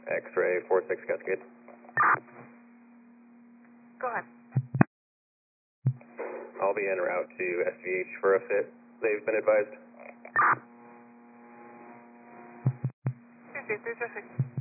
X-ray 46 Cascade. Go ahead. I'll be en route to SVH for a fit. They've been advised. 53 traffic.